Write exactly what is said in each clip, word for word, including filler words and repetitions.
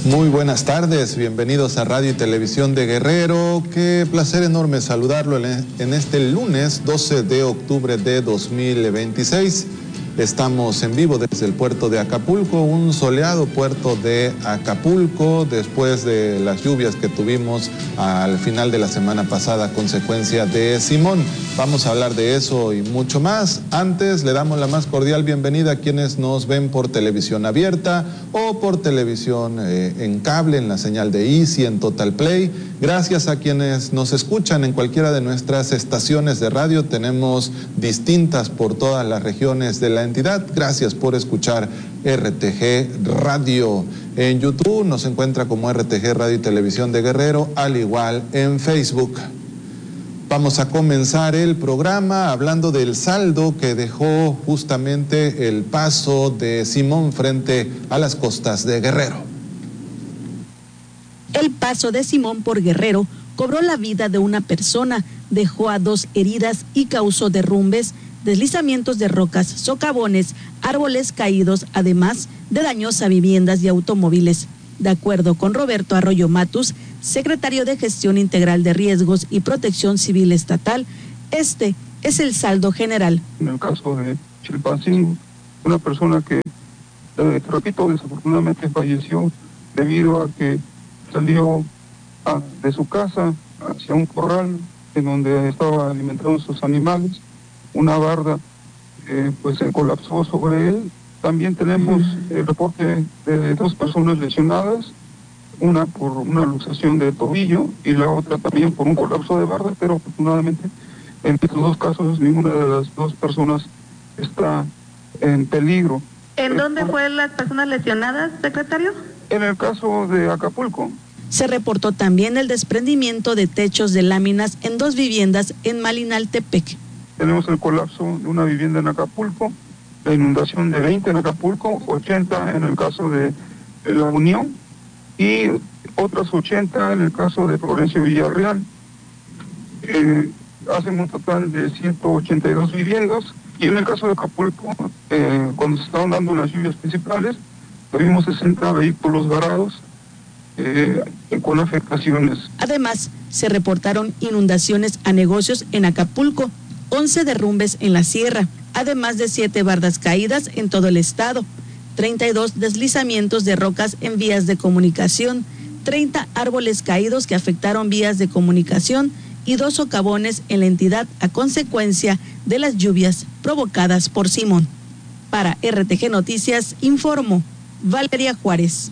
Muy buenas tardes, bienvenidos a Radio y Televisión de Guerrero. Qué placer enorme saludarlo en este lunes doce de octubre de dos mil veintiséis. Estamos en vivo desde el puerto de Acapulco, un soleado puerto de Acapulco, después de las lluvias que tuvimos al final de la semana pasada a consecuencia de Simón. Vamos a hablar de eso y mucho más. Antes, le damos la más cordial bienvenida a quienes nos ven por televisión abierta o por televisión eh, en cable, en la señal de Easy, en Total Play. Gracias a quienes nos escuchan en cualquiera de nuestras estaciones de radio. Tenemos distintas por todas las regiones de la entidad. Gracias por escuchar R T G Radio. En YouTube nos encuentra como R T G Radio y Televisión de Guerrero, al igual en Facebook. Vamos a comenzar el programa hablando del saldo que dejó justamente el paso de Simón frente a las costas de Guerrero. El paso de Simón por Guerrero cobró la vida de una persona, dejó a dos heridas y causó derrumbes, deslizamientos de rocas, socavones, árboles caídos, además de daños a viviendas y automóviles. De acuerdo con Roberto Arroyo Matus, secretario de Gestión Integral de Riesgos y Protección Civil Estatal, este es el saldo general. En el caso de Chilpancingo, una persona que, eh, repito, desafortunadamente falleció debido a que salió a, de su casa hacia un corral en donde estaba alimentando sus animales. Una barda eh, pues se colapsó sobre él. También tenemos el reporte de dos personas lesionadas, una por una luxación de tobillo y la otra también por un colapso de barda, pero afortunadamente en estos dos casos ninguna de las dos personas está en peligro. ¿En dónde fue las personas lesionadas, secretario? En el caso de Acapulco. Se reportó también el desprendimiento de techos de láminas en dos viviendas en Malinaltepec. Tenemos el colapso de una vivienda en Acapulco, la inundación de veinte en Acapulco, ochenta en el caso de La Unión y otras ochenta en el caso de Florencio Villarreal. Eh, hacen un total de ciento ochenta y dos viviendas y en el caso de Acapulco, eh, cuando se estaban dando las lluvias principales, tuvimos sesenta vehículos varados eh, con afectaciones. Además, se reportaron inundaciones a negocios en Acapulco, once derrumbes en la sierra, además de siete bardas caídas en todo el estado, treinta y dos deslizamientos de rocas en vías de comunicación, treinta árboles caídos que afectaron vías de comunicación y dos socavones en la entidad a consecuencia de las lluvias provocadas por Simón. Para R T G Noticias, informó Valeria Juárez.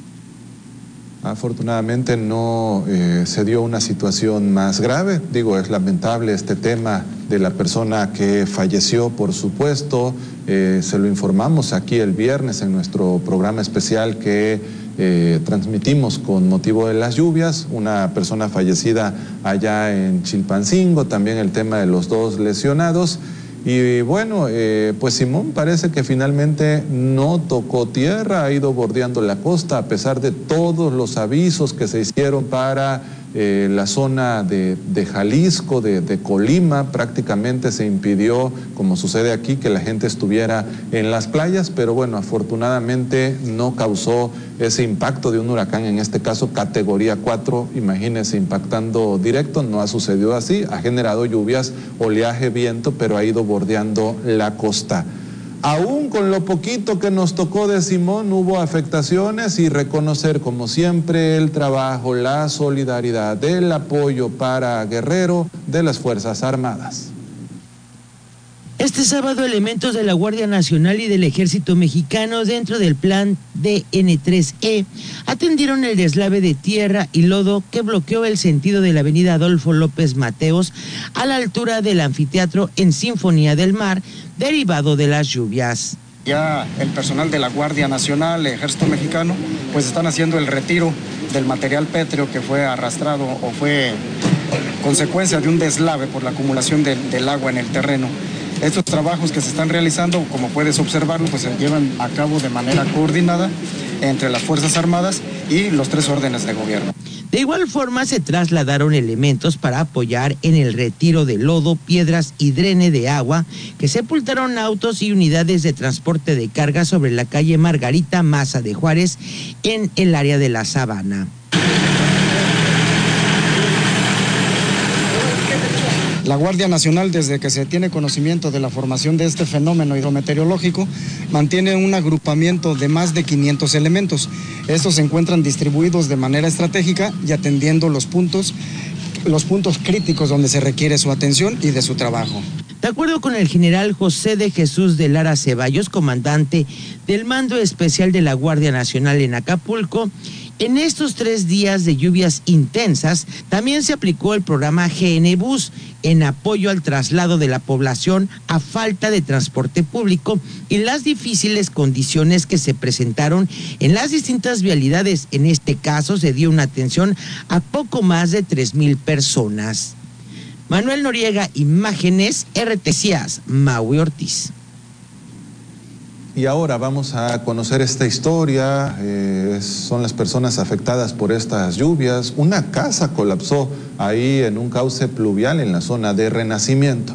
Afortunadamente no eh, se dio una situación más grave. Digo, es lamentable este tema de la persona que falleció, por supuesto. Eh, se lo informamos aquí el viernes en nuestro programa especial que eh, transmitimos con motivo de las lluvias. Una persona fallecida allá en Chilpancingo, también el tema de los dos lesionados. Y bueno, eh, pues Simón parece que finalmente no tocó tierra, ha ido bordeando la costa a pesar de todos los avisos que se hicieron para eh, la zona de, de Jalisco, de, de Colima. Prácticamente se impidió, como sucede aquí, que la gente estuviera en las playas, pero bueno, afortunadamente no causó ese impacto de un huracán, en este caso categoría cuatro, imagínense, impactando directo. No ha sucedido así, ha generado lluvias, oleaje, viento, pero ha ido bordeando la costa. Aún con lo poquito que nos tocó de Simón hubo afectaciones y reconocer como siempre el trabajo, la solidaridad, el apoyo para Guerrero de las Fuerzas Armadas. Este sábado, elementos de la Guardia Nacional y del Ejército Mexicano dentro del plan D N tres E atendieron el deslave de tierra y lodo que bloqueó el sentido de la avenida Adolfo López Mateos a la altura del anfiteatro en Sinfonía del Mar, derivado de las lluvias. Ya el personal de la Guardia Nacional, el Ejército Mexicano, pues están haciendo el retiro del material pétreo que fue arrastrado o fue consecuencia de un deslave por la acumulación de, del agua en el terreno. Estos trabajos que se están realizando, como puedes observarlo, pues se llevan a cabo de manera coordinada entre las Fuerzas Armadas y los tres órdenes de gobierno. De igual forma, se trasladaron elementos para apoyar en el retiro de lodo, piedras y drene de agua, que sepultaron autos y unidades de transporte de carga sobre la calle Margarita Maza de Juárez, en el área de la Sabana. La Guardia Nacional, desde que se tiene conocimiento de la formación de este fenómeno hidrometeorológico, mantiene un agrupamiento de más de quinientos elementos. Estos se encuentran distribuidos de manera estratégica y atendiendo los puntos, los puntos críticos donde se requiere su atención y de su trabajo. De acuerdo con el general José de Jesús de Lara Ceballos, comandante del Mando Especial de la Guardia Nacional en Acapulco, en estos tres días de lluvias intensas, también se aplicó el programa G N Bus en apoyo al traslado de la población a falta de transporte público y las difíciles condiciones que se presentaron en las distintas vialidades. En este caso, se dio una atención a poco más de tres mil personas. Manuel Noriega, imágenes, R T C I A S, Maui Ortiz. Y ahora vamos a conocer esta historia. Eh, son las personas afectadas por estas lluvias. Una casa colapsó ahí en un cauce pluvial en la zona de Renacimiento.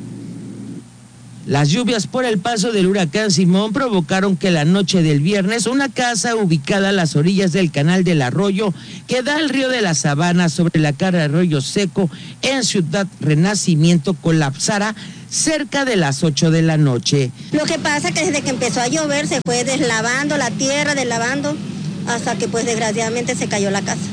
Las lluvias por el paso del huracán Simón provocaron que la noche del viernes una casa ubicada a las orillas del canal del Arroyo, que da al río de la Sabana sobre la cara de Arroyo Seco en Ciudad Renacimiento, colapsara cerca de las ocho de la noche. Lo que pasa es que desde que empezó a llover se fue deslavando la tierra, deslavando, hasta que pues desgraciadamente se cayó la casa.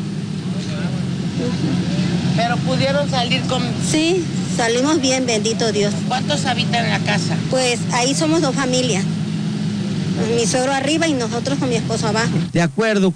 ¿Pero pudieron salir con...? Sí, salimos bien, bendito Dios. ¿Cuántos habitan en la casa? Pues ahí somos dos familias. Mi suegro arriba y nosotros con mi esposo abajo. De acuerdo